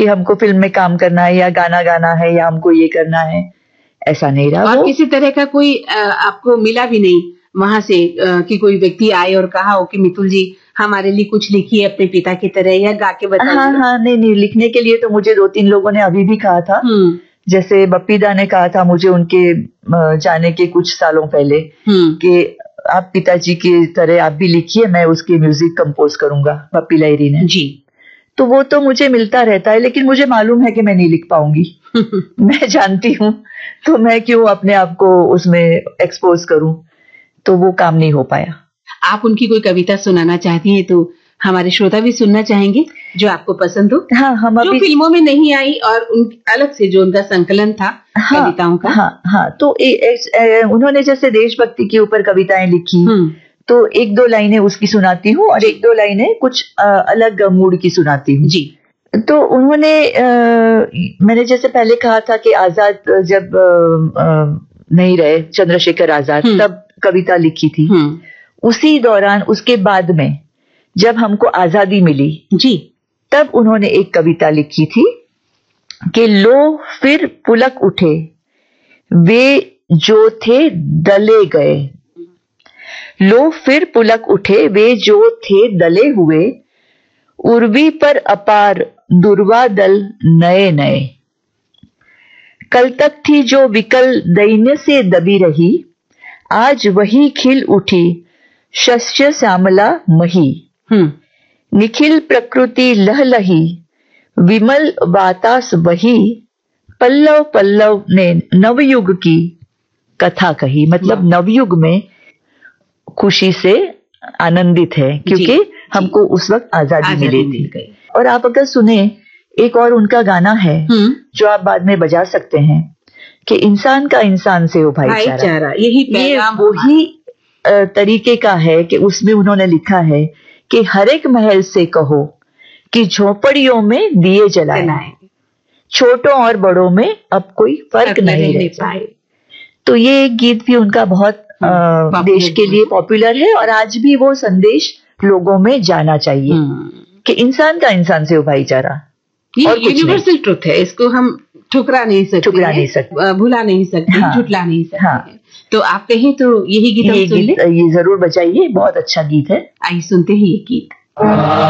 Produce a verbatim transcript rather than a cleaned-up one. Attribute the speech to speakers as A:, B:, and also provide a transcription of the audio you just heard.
A: कि हमको फिल्म में काम करना है या गाना गाना है या हमको ये करना है, ऐसा नहीं रहा।
B: और किसी तरह का कोई आपको मिला भी नहीं वहां से कि कोई व्यक्ति आए और कहा हो कि मितुल जी हमारे लिए कुछ लिखिए अपने पिता की तरह या गा के बताइए?
A: हाँ हाँ, नहीं नहीं, लिखने के लिए तो मुझे दो तीन लोगों ने अभी भी कहा था। जैसे बप्पीदा ने कहा था मुझे उनके जाने के कुछ सालों पहले कि आप पिताजी की तरह आप भी लिखिए, मैं उसके म्यूजिक कंपोज करूंगा, बप्पी लहिरी ने
B: जी।
A: तो वो तो मुझे मिलता रहता है, लेकिन मुझे मालूम है कि मैं नहीं लिख पाऊंगी। मैं जानती हूँ, तो मैं क्यों अपने आप को उसमें एक्सपोज करूं, तो वो काम नहीं हो पाया।
B: आप उनकी कोई कविता सुनाना चाहती हैं तो हमारे श्रोता भी सुनना चाहेंगे जो आपको पसंद हो?
A: हाँ, हम
B: जो
A: अभी
B: फिल्मों में नहीं आई और उन अलग से जो उनका संकलन था हाँ, कविताओं का।
A: हाँ हाँ, तो ए, ए, ए, उन्होंने जैसे देशभक्ति के ऊपर कविताएं लिखी, तो एक दो लाइनें उसकी सुनाती हूँ और एक दो लाइनें कुछ आ, अलग मूड की सुनाती हूँ
B: जी।
A: तो उन्होंने आ, मैंने जैसे पहले कहा था कि आजाद जब आ, आ, नहीं रहे, चंद्रशेखर आजाद, तब कविता लिखी थी। उसी दौरान उसके बाद में जब हमको आजादी मिली
B: जी, तब
A: उन्होंने एक कविता लिखी थी कि लो फिर पुलक उठे वे जो थे दले गए, लो फिर पुलक उठे वे जो थे दले हुए, उर्वी पर अपार दुर्वा दल नए नए, कल तक थी जो विकल दैन्य से दबी रही, आज वही खिल उठी शस्य श्यामला मही, निखिल प्रकृति लहलही विमल वातास वही, पल्लव पल्लव ने नवयुग की कथा कही। मतलब नवयुग में खुशी से आनंदित है क्योंकि हमको उस वक्त आजादी मिली थी। और आप अगर सुने एक और उनका गाना है जो आप बाद में बजा सकते हैं कि इंसान का इंसान से हो भाईचारा,
B: यही
A: ये वही तरीके का है कि उसमें उन्होंने लिखा है कि हर एक महल से कहो कि झोपड़ियों में दिए जलाए, छोटों और बड़ों में अब कोई फर्क नहीं रह पाए। तो ये एक गीत भी उनका बहुत आ, देश के लिए पॉपुलर है और आज भी वो संदेश लोगों में जाना चाहिए कि इंसान का इंसान से हो भाईचारा।
B: ये यूनिवर्सल ट्रुथ है, इसको हम ठुकरा नहीं सकते,
A: ठुकरा नहीं सकते,
B: भुला नहीं सकते, हाँ, झुटला नहीं सकते। हाँ, तो आप कहें तो यही गीत
A: ये गीत ये जरूर बजाइए, बहुत अच्छा गीत है।
B: आइए सुनते हैं ये गीत।